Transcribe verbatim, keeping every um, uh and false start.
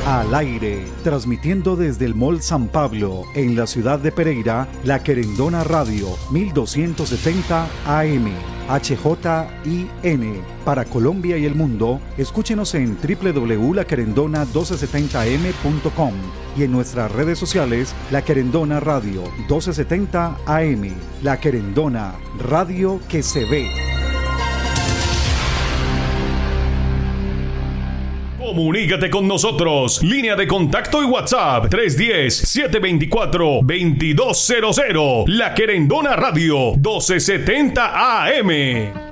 Al aire, transmitiendo desde el Mall San Pablo, en la ciudad de Pereira, La Querendona Radio, mil doscientos setenta A M, H J I N. Para Colombia y el mundo, escúchenos en doble u doble u doble u punto la querendona mil doscientos setenta a m punto com y en nuestras redes sociales, La Querendona Radio mil doscientos setenta A M. La Querendona, radio que se ve. Comunícate con nosotros. Línea de contacto y WhatsApp tres uno cero, siete dos cuatro, dos dos cero cero. La Querendona Radio mil doscientos setenta A M.